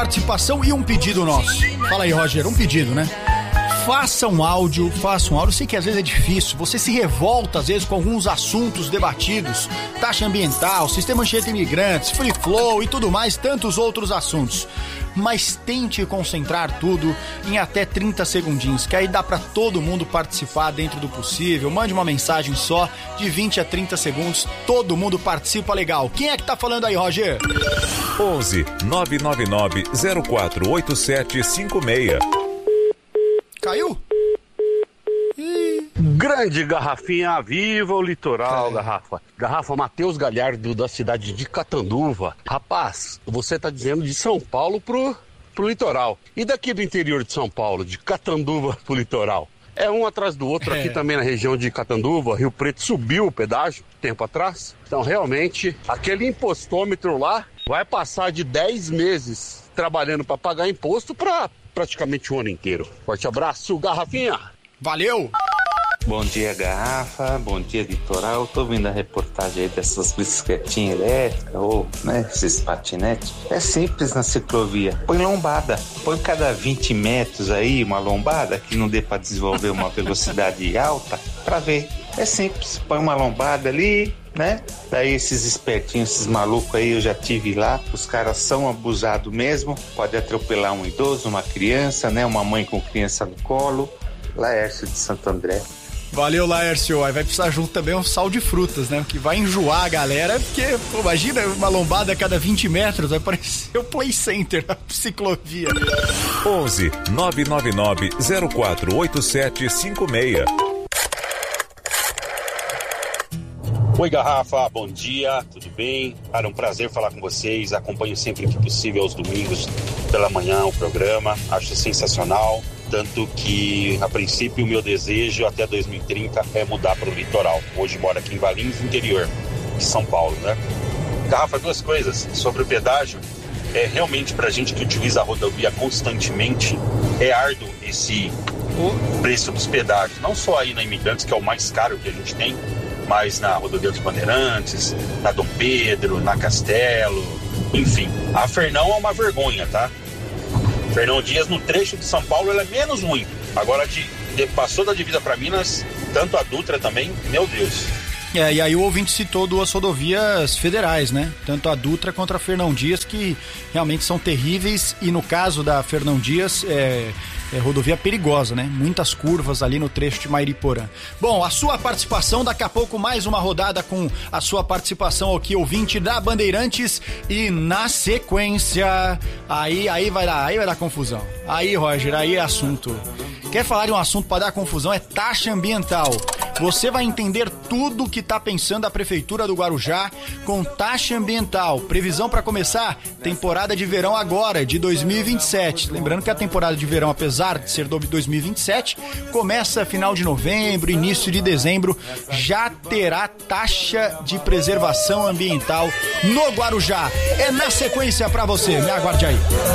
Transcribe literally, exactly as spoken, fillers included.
Participação e um pedido nosso. Fala aí, Roger, um pedido, né? Faça um áudio, faça um áudio. Eu sei que às vezes é difícil, você se revolta às vezes com alguns assuntos debatidos, taxa ambiental, sistema Anchieta imigrantes, free flow e tudo mais, tantos outros assuntos. Mas tente concentrar tudo em até trinta segundinhos, que aí dá pra todo mundo participar dentro do possível. Mande uma mensagem só de vinte a trinta segundos, todo mundo participa legal. Quem é que tá falando aí, Roger? onze nove nove nove zero quatro oito sete cinco seis. Caiu? Grande garrafinha, viva o litoral, é. garrafa. Garrafa Matheus Galhardo, da cidade de Catanduva. Rapaz, você tá dizendo de São Paulo pro, pro litoral. E daqui do interior de São Paulo, de Catanduva pro litoral? É um atrás do outro, é. Aqui também na região de Catanduva, Rio Preto subiu o pedágio tempo atrás. Então realmente, aquele impostômetro lá vai passar de dez meses trabalhando para pagar imposto para praticamente o ano inteiro. Forte abraço, garrafinha! Valeu! Bom dia, garrafa, bom dia, litoral. Tô vendo a reportagem aí dessas bicicletinhas elétricas ou, né, esses patinetes. É simples na ciclovia. Põe lombada. Põe cada vinte metros aí uma lombada que não dê pra desenvolver uma velocidade alta pra ver. É simples. Põe uma lombada ali, né? Daí esses espertinhos, esses malucos aí, eu já tive lá. Os caras são abusados mesmo. Pode atropelar um idoso, uma criança, né? Uma mãe com criança no colo. Laércio de Santo André. Valeu, Laércio. Aí vai precisar junto também um sal de frutas, né? Que vai enjoar a galera, porque, pô, imagina uma lombada a cada vinte metros, vai parecer o Play Center, a ciclovia. onze nove nove nove zero quatro oito sete cinco seis. Oi, garrafa, bom dia, tudo bem? Cara, um prazer falar com vocês. Acompanho sempre que possível aos domingos pela manhã o programa, acho sensacional. Tanto que, a princípio, o meu desejo até dois mil e trinta é mudar para o litoral. Hoje moro aqui em Valinhos, interior de São Paulo, né? Garrafa, duas coisas. Sobre o pedágio, é realmente para a gente que utiliza a rodovia constantemente, é árduo esse preço dos pedágios. Não só aí na Imigrantes, que é o mais caro que a gente tem, mas na rodovia dos Bandeirantes, na Dom Pedro, na Castelo, enfim. A Fernão é uma vergonha, tá? Fernão Dias, no trecho de São Paulo, ela é menos ruim. Agora, de, de, passou da divisa para Minas, tanto a Dutra também, meu Deus. É, e aí o ouvinte citou duas rodovias federais, né? Tanto a Dutra quanto a Fernão Dias, que realmente são terríveis. E no caso da Fernão Dias, é, é rodovia perigosa, né? Muitas curvas ali no trecho de Mairiporã. Bom, a sua participação, daqui a pouco mais uma rodada com a sua participação aqui, ouvinte da Bandeirantes. E na sequência, aí, aí, vai, dar, aí vai dar confusão. Aí, Roger, aí é assunto. Quer falar de um assunto para dar confusão? É taxa ambiental. Você vai entender tudo que está pensando a Prefeitura do Guarujá com taxa ambiental. Previsão para começar, temporada de verão agora, de dois mil e vinte e sete. Lembrando que a temporada de verão, apesar de ser de dois mil e vinte e sete, começa final de novembro, início de dezembro. Já terá taxa de preservação ambiental no Guarujá. É na sequência para você, me aguarde aí.